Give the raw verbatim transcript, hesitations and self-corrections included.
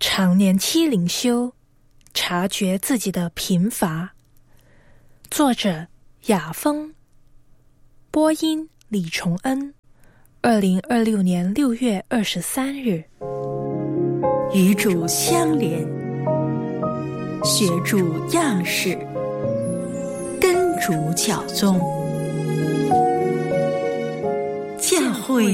常年期灵修，察觉自己的贫乏。作者雅风，播音李崇恩。二零二六年六月二十三日。 与主相连，学主样式，跟主教宗。教会